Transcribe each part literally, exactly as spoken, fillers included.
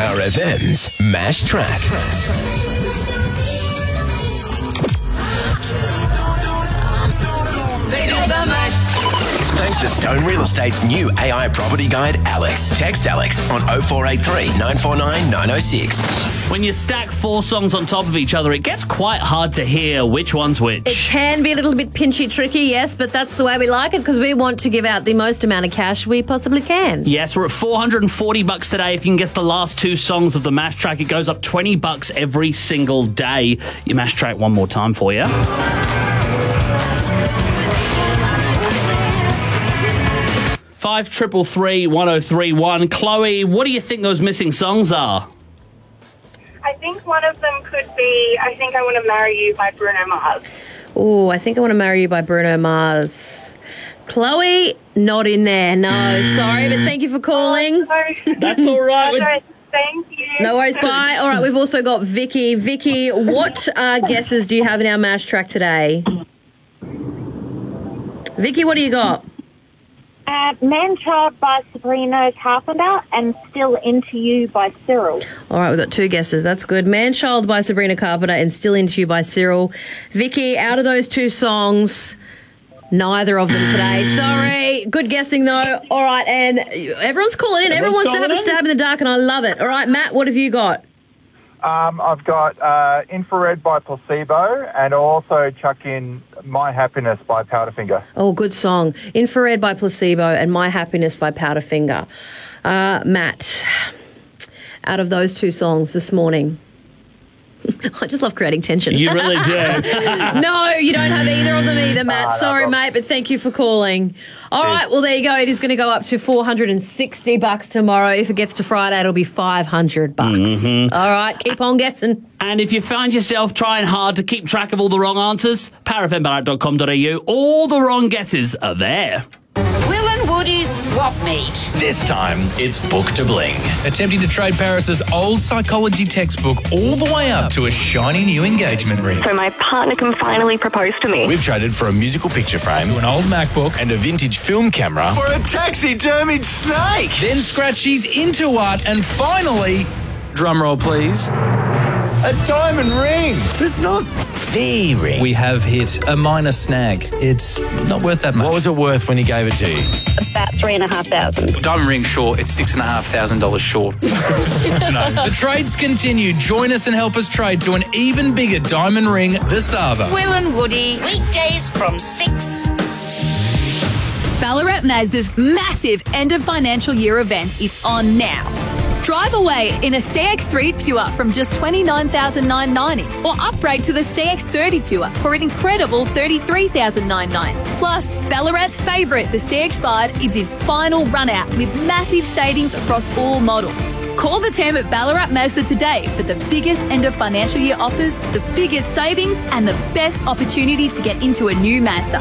Power F M's Mash Track. They do the mash. Thanks to Stone Real Estate's new A I property guide, Alex. Text Alex on oh four eight three, nine four nine, nine oh six. When you stack four songs on top of each other, it gets quite hard to hear which one's which. It can be a little bit pinchy tricky, yes, but that's the way we like it because we want to give out the most amount of cash we possibly can. Yes, we're at four hundred forty bucks today. If you can guess the last two songs of the Mash Track, it goes up twenty bucks every single day. Your Mash Track one more time for you. Five triple three one oh three one. Chloe, what do you think those missing songs are? I think one of them could be I Think I Want to Marry You by Bruno Mars. Oh, I Think I Want to Marry You by Bruno Mars. Chloe, not in there. No, sorry, but thank you for calling. Oh, That's all right. no, thank you. No worries, bye. All right, we've also got Vicky. Vicky, what uh, guesses do you have in our Mash Track today? Vicky, what do you got? Uh, Man-Child by Sabrina Carpenter and Still Into You by Cyril. All right, we've got two guesses. That's good. Man-Child by Sabrina Carpenter and Still Into You by Cyril. Vicky, out of those two songs, neither of them today. Sorry. Good guessing, though. All right, and everyone's calling in. Everyone wants to have a stab in the dark, and I love it. All right, Matt, what have you got? Um, I've got uh, Infrared by Placebo and also chuck in My Happiness by Powderfinger. Oh, good song. Infrared by Placebo and My Happiness by Powderfinger. Uh, Matt, out of those two songs this morning, I just love creating tension. You really do. No, you don't have either of them either, Matt. Ah, no Sorry, problem. mate, but thank you for calling. All right, well, there you go. It is going to go up to four hundred sixty bucks tomorrow. If it gets to Friday, it'll be five hundred bucks. Mm-hmm. All right, keep on guessing. And if you find yourself trying hard to keep track of all the wrong answers, power f m ballarat dot com dot a u, all the wrong guesses are there. Will and Woody's swap meet. This time, it's Book to Bling. Attempting to trade Paris's old psychology textbook all the way up to a shiny new engagement ring. So my partner can finally propose to me. We've traded for a musical picture frame, To an old MacBook. and a vintage film camera for a taxidermied snake. Then Scratchy's into art and finally, drumroll please, A diamond ring. But it's not the ring. we have hit a minor snag. It's not worth that much. What was it worth when he gave it to you? About three and a half thousand. Diamond ring short, it's six and a half thousand dollars short. The trades continue. Join us and help us trade to an even bigger diamond ring this Sava. Will and Woody. Weekdays from six. Ballarat Mazda's massive end of financial year event is on now. Drive away in a C X three Pure from just twenty-nine thousand nine hundred ninety dollars or upgrade to the C X thirty Pure for an incredible thirty-three thousand nine hundred ninety dollars. Plus, Ballarat's favourite, the C X five, is in final run-out with massive savings across all models. Call the team at Ballarat Mazda today for the biggest end of financial year offers, the biggest savings and the best opportunity to get into a new Mazda.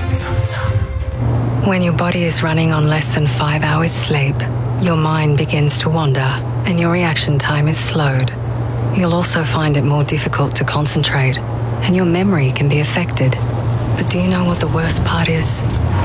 When your body is running on less than five hours sleep, your mind begins to wander and your reaction time is slowed. You'll also find it more difficult to concentrate and your memory can be affected. But do you know what the worst part is?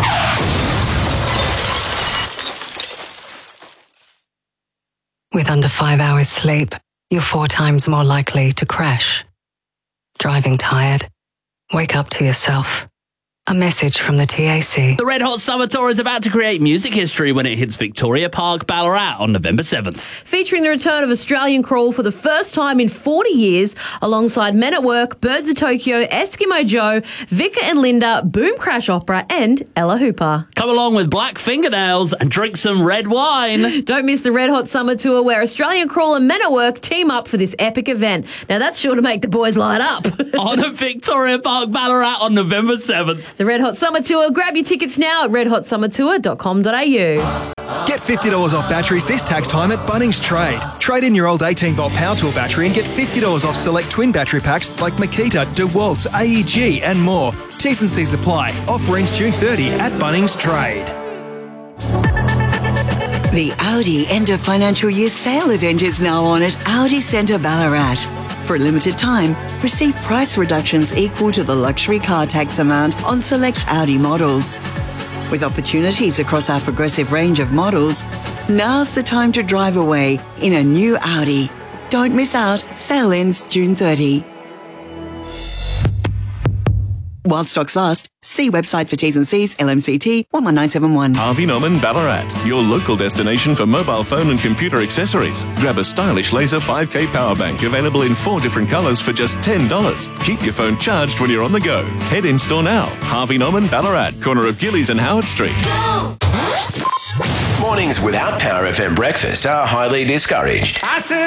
With under five hours sleep, you're four times more likely to crash. Driving tired? Wake up to yourself. A message from the T A C. The Red Hot Summer Tour is about to create music history when it hits Victoria Park, Ballarat on November seventh. Featuring the return of Australian Crawl for the first time in forty years, alongside Men at Work, Birds of Tokyo, Eskimo Joe, Vika and Linda, Boom Crash Opera, and Ella Hooper. Come along with black fingernails and drink some red wine. Don't miss the Red Hot Summer Tour where Australian Crawl and Men at Work team up for this epic event. Now that's sure to make the boys light up. On at Victoria Park, Ballarat on November seventh. The Red Hot Summer Tour. Grab your tickets now at red hot summer tour dot com dot a u. Get fifty dollars off batteries this tax time at Bunnings Trade. Trade in your old eighteen volt power tool battery and get fifty dollars off select twin battery packs like Makita, DeWalt, A E G and more. T's and C's apply. Offer ends June thirtieth at Bunnings Trade. The Audi end of financial year sale event is now on at Audi Centre Ballarat. For a limited time, receive price reductions equal to the luxury car tax amount on select Audi models. With opportunities across our progressive range of models, Now's the time to drive away in a new Audi. Don't miss out. Sale ends June thirtieth. While stocks last, see website for T's and C's, L M C T one one nine seven one. Harvey Norman Ballarat, your local destination for mobile phone and computer accessories. Grab a stylish laser five K power bank available in four different colours for just ten dollars. Keep your phone charged when you're on the go. Head in store now. Harvey Norman Ballarat, corner of Gillies and Howard Street. Mornings without Power F M breakfast are highly discouraged. I said